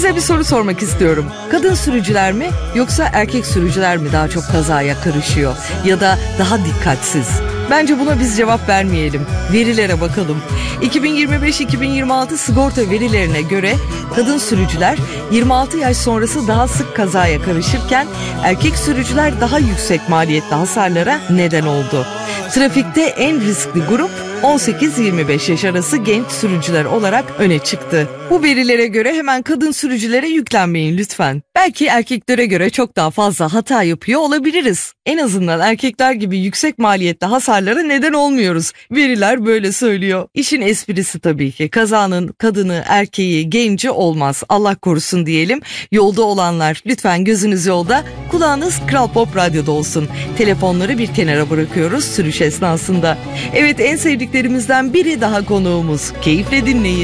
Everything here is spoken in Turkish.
Size bir soru sormak istiyorum. Kadın sürücüler mi yoksa erkek sürücüler mi daha çok kazaya karışıyor ya da daha dikkatsiz? Bence buna biz cevap vermeyelim. Verilere bakalım. 2025-2026 sigorta verilerine göre kadın sürücüler 26 yaş sonrası daha sık kazaya karışırken erkek sürücüler daha yüksek maliyetli hasarlara neden oldu. Trafikte en riskli grup 18-25 yaş arası genç sürücüler olarak öne çıktı. Bu verilere göre hemen kadın sürücülere yüklenmeyin lütfen. Belki erkeklere göre çok daha fazla hata yapıyor olabiliriz. En azından erkekler gibi yüksek maliyetli hasarlara neden olmuyoruz. Veriler böyle söylüyor. İşin esprisi tabii ki kazanın kadını, erkeği, genci olmaz. Allah korusun diyelim. Yolda olanlar lütfen gözünüz yolda, kulağınız Kral Pop Radyo'da olsun. Telefonları bir kenara bırakıyoruz sürüş esnasında. Evet, en sevdiklerimizden biri daha konuğumuz. Keyifle dinleyin.